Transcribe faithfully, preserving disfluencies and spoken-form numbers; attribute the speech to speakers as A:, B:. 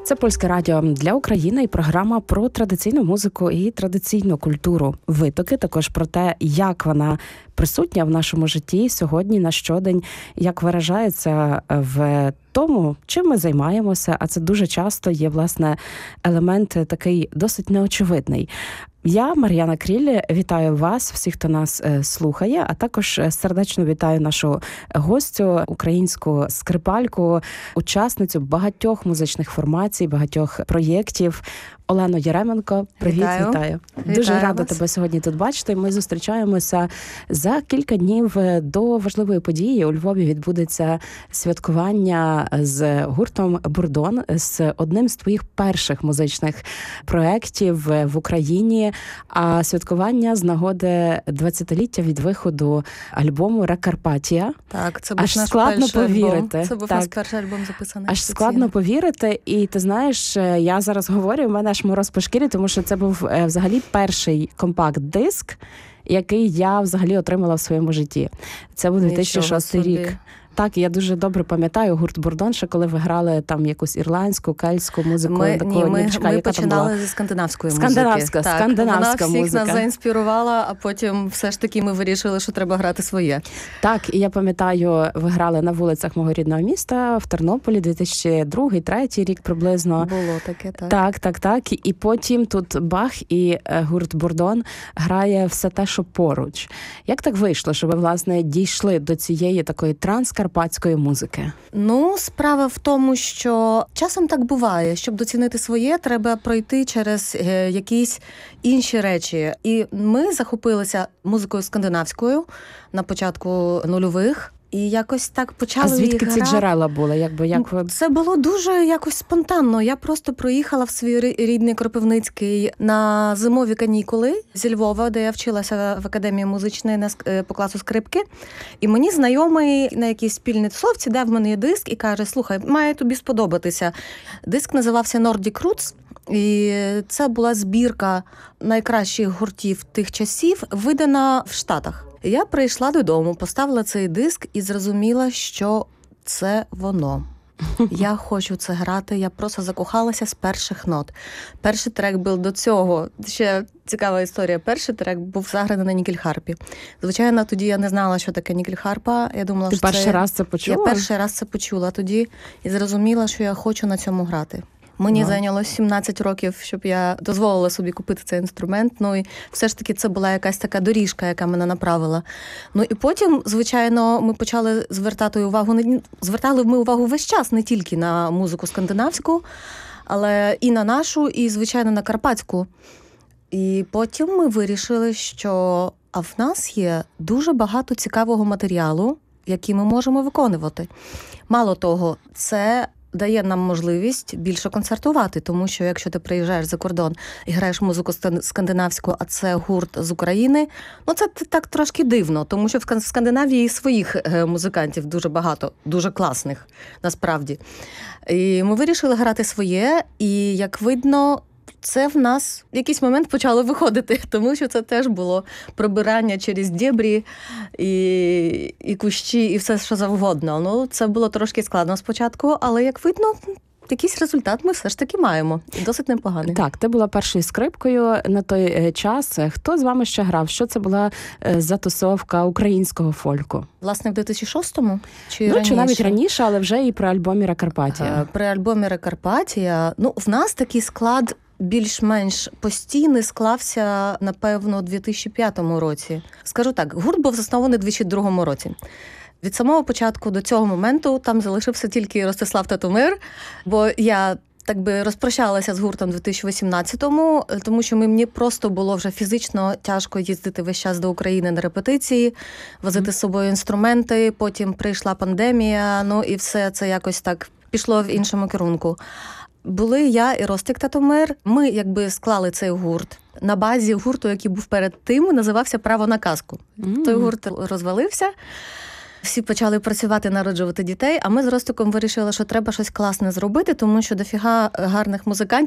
A: Це Польське радіо для України і програма про традиційну музику і традиційну культуру. Витоки також про те, як вона присутня в нашому житті сьогодні на щодень, як виражається в тому, чим ми займаємося, а це дуже часто є, власне, елемент такий досить неочевидний. Я, Мар'яна Кріль, вітаю вас, всіх, хто нас слухає, а також сердечно вітаю нашу гостю, українську скрипальку, учасницю багатьох музичних формацій, багатьох проєктів, Олену Яременко. Привіт, вітаю. вітаю.
B: Вітаю
A: Дуже
B: вас.
A: рада тебе сьогодні тут бачити. Ми зустрічаємося за кілька днів до важливої події. У Львові відбудеться святкування з гуртом «Бурдон», з одним з твоїх перших музичних проєктів в Україні, а святкування з нагоди двадцятиліття від виходу альбому «Рекарпатія».
B: Так, це був
A: Аж
B: наш
A: складно
B: перший
A: повірити.
B: альбом. Це був
A: так.
B: наш перший альбом записаний.
A: Аж складно повірити. І ти знаєш, я зараз говорю, у мене аж мороз по шкірі, тому що це був взагалі перший компакт-диск, який я взагалі отримала в своєму житті. Це був дві тисячі шостий рік. Так, я дуже добре пам'ятаю гурт «Бурдон», ще коли ви грали там якусь ірландську, кельтську музику.
B: Ми,
A: таку,
B: ні, ми,
A: нічка,
B: ми починали зі скандинавської
A: скандинавська,
B: музики.
A: Скандинавська
B: так, вона
A: музика.
B: всіх нас заінспірувала, а потім все ж таки ми вирішили, що треба грати своє.
A: Так, і я пам'ятаю, ви грали на вулицях мого рідного міста в Тернополі, дві тисячі другий, дві тисячі третій рік приблизно.
B: Було таке, так.
A: Так, так, так. І потім тут бах, і гурт «Бурдон» грає все те, що поруч. Як так вийшло, що ви, власне, дійшли до цієї такої транскарпатської музики?
B: Ну, справа в тому, що часом так буває. Щоб доцінити своє, треба пройти через е, якісь інші речі. І ми захопилися музикою скандинавською на початку нульових. І якось так почали.
A: А звідки ці
B: грати.
A: джерела були? Якби, як ви...
B: Це було дуже якось спонтанно. Я просто проїхала в свій рідний Кропивницький на зимові канікули зі Львова, де я вчилася в академії музичної по класу скрипки. І мені знайомий на якійсь спільній тусовці дав мені диск і каже: слухай, має тобі сподобатися. Диск називався Nordic Roots. І це була збірка найкращих гуртів тих часів, видана в Штатах. Я прийшла додому, поставила цей диск і зрозуміла, що це воно. Я хочу це грати, я просто закохалася з перших нот. Перший трек був до цього, ще цікава історія, перший трек був заграний на нікельхарпі. Звичайно, тоді я не знала, що таке нікельхарпа. Я думала,
A: Ти
B: що
A: перший
B: це...
A: раз це почула?
B: Я перший раз це почула тоді і зрозуміла, що я хочу на цьому грати. Мені no. зайняло сімнадцять років, щоб я дозволила собі купити цей інструмент. Ну і все ж таки це була якась така доріжка, яка мене направила. Ну і потім, звичайно, ми почали звертати увагу, не звертали ми увагу весь час, не тільки на музику скандинавську, але і на нашу, і, звичайно, на карпатську. І потім ми вирішили, що а в нас є дуже багато цікавого матеріалу, який ми можемо виконувати. Мало того, це дає нам можливість більше концертувати, тому що якщо ти приїжджаєш за кордон і граєш музику скандинавську, а це гурт з України, ну це так трошки дивно, тому що в Скандинавії своїх музикантів дуже багато, дуже класних, насправді. І ми вирішили грати своє, і, як видно, це в нас в якийсь момент почало виходити, тому що це теж було пробирання через дєбрі і, і кущі, і все, що завгодно. Ну, це було трошки складно спочатку, але, як видно, якийсь результат ми все ж таки маємо. І досить непоганий.
A: Так, ти була першою скрипкою на той час. Хто з вами ще грав? Що це була за тусовка українського фольку?
B: Власне, в дві тисячі шостому? Чи
A: ну,
B: раніше?
A: Чи навіть раніше, але вже і при альбомі «Рекарпатія».
B: При альбомі «Рекарпатія». Ну, в нас такий склад більш-менш постійний склався, напевно, у дві тисячі п'ятому році. Скажу так, гурт був заснований у дві тисячі другому році. Від самого початку до цього моменту там залишився тільки Ростислав Татомир, бо я так би розпрощалася з гуртом у дві тисячі вісімнадцятому, тому що мені просто було вже фізично тяжко їздити весь час до України на репетиції, возити з собою інструменти, потім прийшла пандемія, ну і все це якось так пішло в іншому керунку. Були я і Ростик Татомир. Ми якби склали цей гурт на базі гурту, який був перед тим, називався «Право на казку». Mm. Той гурт розвалився. Всі почали працювати, народжувати дітей, а ми з Ростиком вирішили, що треба щось класне зробити, тому що дофіга гарних музикантів